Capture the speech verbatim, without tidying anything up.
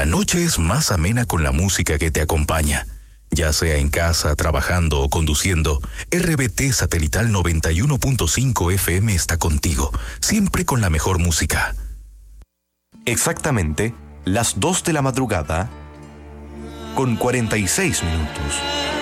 La noche es más amena con la música que te acompaña. Ya sea en casa, trabajando o conduciendo, R B T Satelital noventa y uno punto cinco F M está contigo, siempre con la mejor música. Exactamente las dos de la madrugada con cuarenta y seis minutos.